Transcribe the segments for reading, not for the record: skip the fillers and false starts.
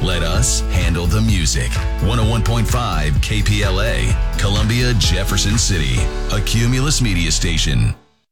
Let us handle the music. 101.5 KPLA, Columbia, Jefferson City, a Cumulus media station.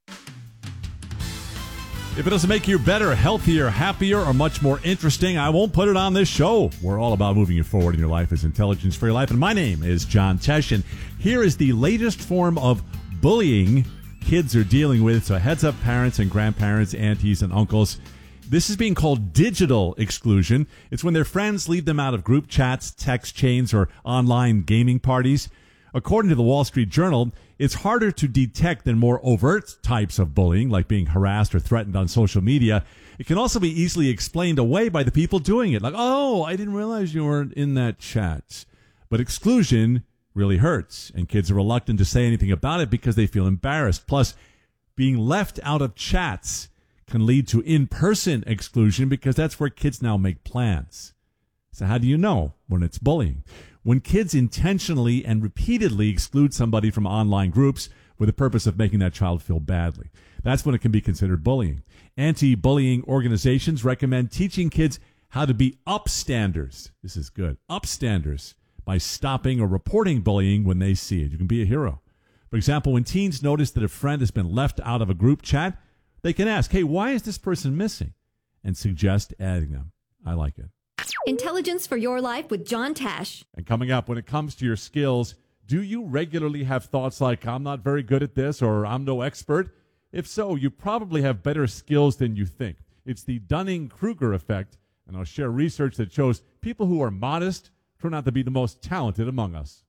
If it doesn't make you better, healthier, happier, or much more interesting, I won't put it on this show. We're all about moving you forward in your life as Intelligence for Your Life. And my name is John Tesh, and here is the latest form of bullying kids are dealing with. So heads up, parents and grandparents, aunties and uncles. This is being called digital exclusion. It's when their friends leave them out of group chats, text chains, or online gaming parties. According to the Wall Street Journal, it's harder to detect than more overt types of bullying, like being harassed or threatened on social media. It can also be easily explained away by the people doing it. Like, oh, I didn't realize you weren't in that chat. But exclusion really hurts, and kids are reluctant to say anything about it because they feel embarrassed. Plus, being left out of chats can lead to in-person exclusion because that's where kids now make plans. So how do you know when it's bullying? When kids intentionally and repeatedly exclude somebody from online groups with the purpose of making that child feel badly. That's when it can be considered bullying. Anti-bullying organizations recommend teaching kids how to be upstanders. This is good. Upstanders by stopping or reporting bullying when they see it. You can be a hero. For example, when teens notice that a friend has been left out of a group chat, they can ask, hey, why is this person missing? And suggest adding them. I like it. Intelligence for Your Life with John Tesh. And coming up, when it comes to your skills, do you regularly have thoughts like, I'm not very good at this, or I'm no expert? If so, you probably have better skills than you think. It's the Dunning-Kruger effect, and I'll share research that shows people who are modest turn out to be the most talented among us.